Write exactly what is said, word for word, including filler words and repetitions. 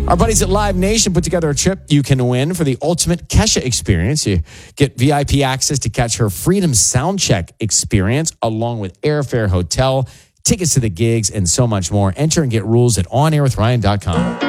Our buddies at Live Nation put together a trip you can win for the ultimate Kesha experience. You get V I P access to catch her Freedom Soundcheck experience, along with airfare, hotel, tickets to the gigs, and so much more. Enter and get rules at on air with ryan dot com.